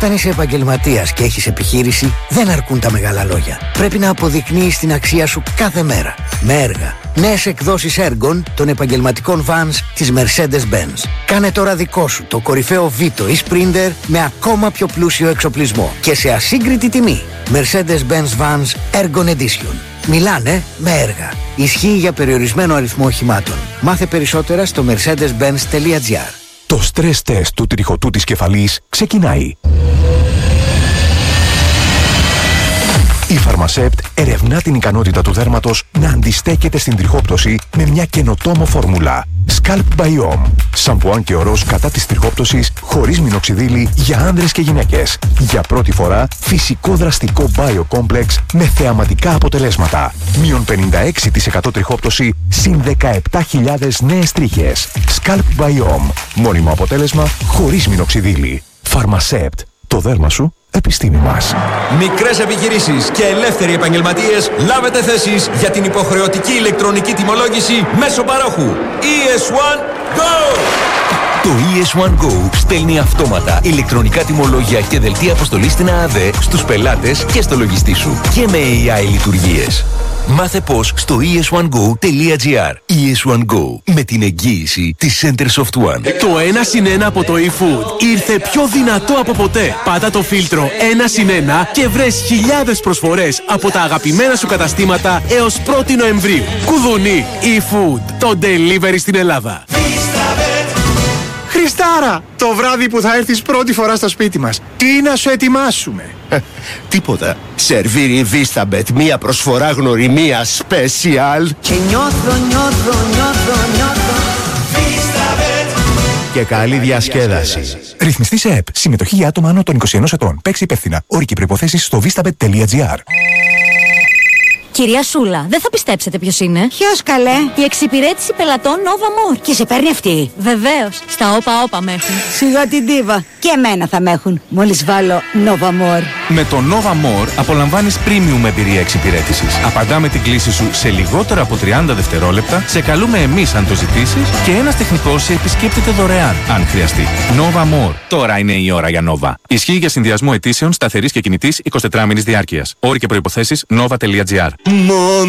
Όταν είσαι επαγγελματίας και έχεις επιχείρηση, δεν αρκούν τα μεγάλα λόγια. Πρέπει να αποδεικνύεις την αξία σου κάθε μέρα. Με έργα. Νέες εκδόσεις έργων των επαγγελματικών vans της Mercedes-Benz. Κάνε τώρα δικό σου το κορυφαίο Vito ή Sprinter με ακόμα πιο πλούσιο εξοπλισμό και σε ασύγκριτη τιμή. Mercedes-Benz Vans Ergon Edition. Μιλάνε με έργα. Ισχύει για περιορισμένο αριθμό οχημάτων. Μάθε περισσότερα στο mercedes-benz.gr. Το stress test του τριχωτού της κεφαλής ξεκινάει. Η Pharmacept ερευνά την ικανότητα του δέρματος να αντιστέκεται στην τριχόπτωση με μια καινοτόμο φόρμουλα. Scalp Biome. Σαμπουάν και ορός κατά της τριχόπτωσης χωρίς μινοξιδίλη για άνδρες και γυναίκες. Για πρώτη φορά φυσικό δραστικό Biocomplex με θεαματικά αποτελέσματα. Μείον 56% τριχόπτωση συν 17.000 νέες τρίχες. Scalp Biome. Μόνιμο αποτέλεσμα χωρίς μινοξιδίλη. Pharmacept. Το δέρμα σου, επιστήμη μας. Μικρές επιχειρήσεις και ελεύθεροι επαγγελματίες, λάβετε θέσεις για την υποχρεωτική ηλεκτρονική τιμολόγηση μέσω παρόχου. ES1 Go! Το ES1 Go στέλνει αυτόματα ηλεκτρονικά τιμολόγια και δελτία αποστολής στην ΑΑΔΕ στους πελάτες και στο λογιστή σου. Και με AI λειτουργίες. Μάθε πώς στο es1go.gr. ES1 Go. Με την εγγύηση της Centersoft One. Το 1+1 από το eFood ήρθε πιο δυνατό από ποτέ. Πάτα το φίλτρο 1+1 και βρες χιλιάδες προσφορές από τα αγαπημένα σου καταστήματα έως 1η Νοεμβρίου. Κουδουνί eFood. Το delivery στην Ελλάδα. Χριστάρα! Το βράδυ που θα έρθεις πρώτη φορά στο σπίτι μας, τι να σου ετοιμάσουμε? Τίποτα. Σερβίρι Vistabet, μία προσφορά γνωριμία special. Και νιώθω Vistabet. Και καλή διασκέδαση. Ρυθμιστή σε ΕΠ. Συμμετοχή για άτομα άνω των 21 ετών. Παίξει υπεύθυνα. Όροι και προϋποθέσεις στο vistabet.gr. Κυρία Σούλα, δεν θα πιστέψετε ποιος είναι. Ποιος καλέ? Η εξυπηρέτηση πελατών Nova More. Και σε παίρνει αυτή? Βεβαίως. Στα όπα με έχουν. Σιγά την ντίβα. Και εμένα θα με έχουν. Μόλις βάλω Nova More. Με το Nova More απολαμβάνεις premium εμπειρία εξυπηρέτησης. Απαντάμε την κλήση σου σε λιγότερα από 30 δευτερόλεπτα, σε καλούμε εμείς αν το ζητήσεις και ένας τεχνικός σε επισκέπτεται δωρεάν αν χρειαστεί. Nova More. Τώρα είναι η ώρα για Nova. Ισχύει για συνδυασμό αιτήσεων σταθερής και κινητής 24 μήνης διάρκειας. Όροι και προϋποθέσεις nova.gr.